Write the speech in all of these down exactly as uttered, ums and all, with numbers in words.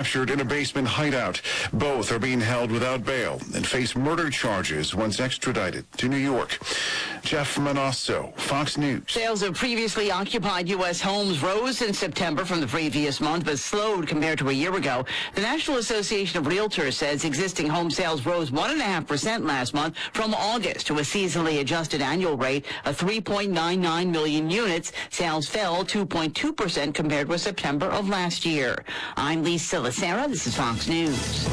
captured in a basement hideout. Both are being held without bail and face murder charges once extradited to New York. Jeff Manosso, Fox News. Sales of previously occupied U S homes rose in September from the previous month, but slowed compared to a year ago. The National Association of Realtors says existing home sales rose one point five percent last month from August to a seasonally adjusted annual rate of three point nine nine million units. Sales fell two point two percent compared with September of last year. I'm Lisa Lacera. This is Fox News.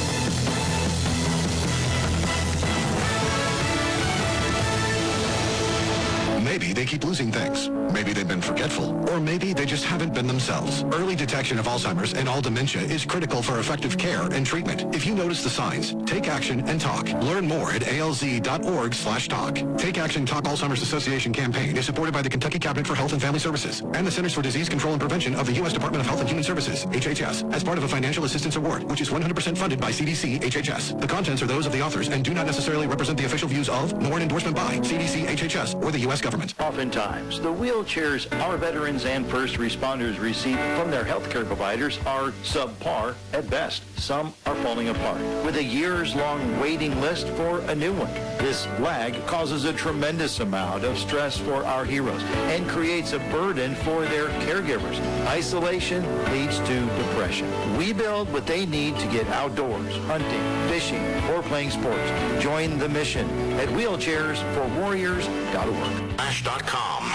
Maybe they keep losing things. Maybe they've been forgetful. Or maybe they just haven't been themselves. Early detection of Alzheimer's and all dementia is critical for effective care and treatment. If you notice the signs, take action and talk. Learn more at A L Z dot org slash talk. Take Action Talk Alzheimer's Association campaign is supported by the Kentucky Cabinet for Health and Family Services and the Centers for Disease Control and Prevention of the U S Department of Health and Human Services, H H S, as part of a financial assistance award, which is one hundred percent funded by C D C H H S. The contents are those of the authors and do not necessarily represent the official views of, nor an endorsement by, C D C H H S or the U S government. Oftentimes, the wheelchairs our veterans and first responders receive from their healthcare providers are subpar at best. Some are falling apart, with a years-long waiting list for a new one. This lag causes a tremendous amount of stress for our heroes and creates a burden for their caregivers. Isolation leads to depression. We build what they need to get outdoors, hunting, fishing, or playing sports. Join the mission at wheelchairs for warriors dot org. Lash dot com.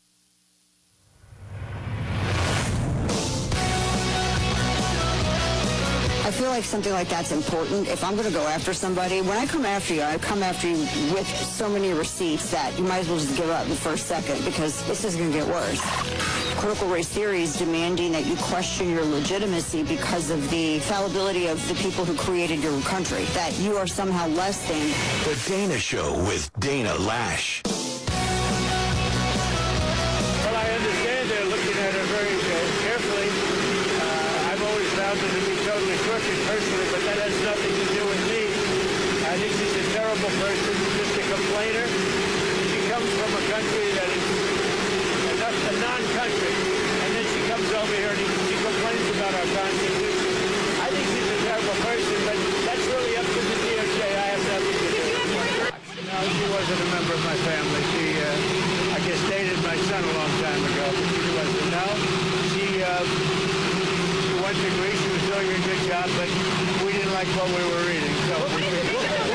I feel like something like that's important. If I'm going to go after somebody, when I come after you, I come after you with so many receipts that you might as well just give up the first second, because this is going to get worse. Critical race theory is demanding that you question your legitimacy because of the fallibility of the people who created your country, that you are somehow less than. The Dana Show with Dana Lash. Well, I understand they're looking at it very uh, carefully. Uh, I've always found her to be totally crooked personally, but that has nothing to do with me. I think she's a terrible person, just a complainer. She comes from a country that is a, a non-country, and then she comes over here and she complains about our Constitution. I think she's a terrible person, but that's really up to the D O J. I have nothing to do with it. No, she wasn't a member of my family. She, uh, I guess, dated my son a long time ago, but she wasn't. No, she, uh, she went to Greece. She was doing a good job, but we didn't like what we were reading. So we could...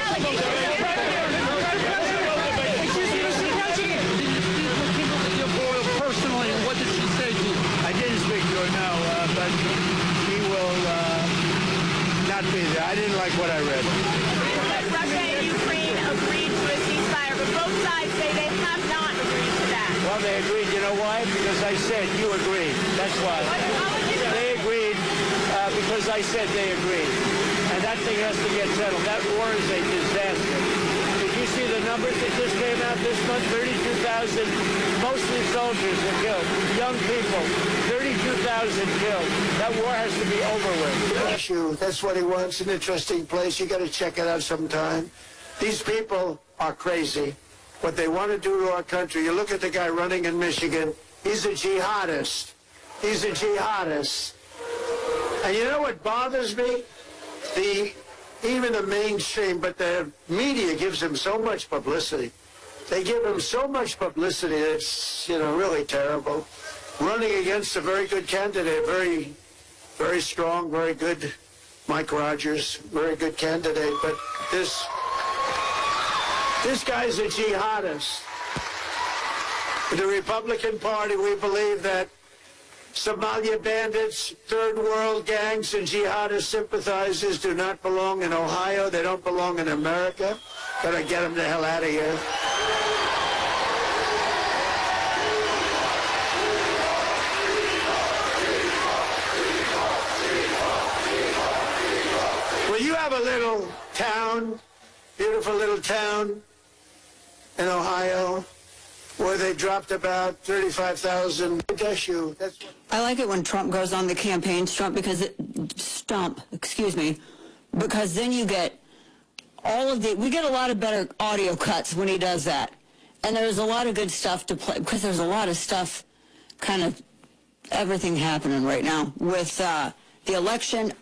Personally, what did she say to you? I didn't speak to her, no, uh, but she will uh, not be there. I didn't like what I read. Russia and Ukraine agreed to a ceasefire, but both sides say they have not agreed to that. Well, they agreed. You know why? Because I said you agreed. That's why. They agreed uh, because I said they agreed. And that thing has to get settled. That war is a disaster. Did you see the numbers that just came out this month? thirty-two thousand, mostly soldiers are killed. Young people, thirty-two thousand killed. That war has to be over with. Issue. That's what he wants, an interesting place. You got to check it out sometime. These people are crazy. What they want to do to our country. You look at the guy running in Michigan. He's a jihadist. He's a jihadist. And you know what bothers me? The even the mainstream, but the media gives him so much publicity. They give him so much publicity. It's, you know, really terrible. Running against a very good candidate, very, very strong, very good, Mike Rogers, very good candidate. But this, this guy's a jihadist. In the Republican Party, we believe that Somalia bandits, third world gangs, and jihadist sympathizers do not belong in Ohio. They don't belong in America. Gotta get them the hell out of here. Well, you have a little town, beautiful little town in Ohio, where they dropped about thirty-five thousand issue. That's what I like it when Trump goes on the campaign stump because it, stump, excuse me, because then you get all of the, we get a lot of better audio cuts when he does that. And there's a lot of good stuff to play, because there's a lot of stuff, kind of everything happening right now with uh, the election,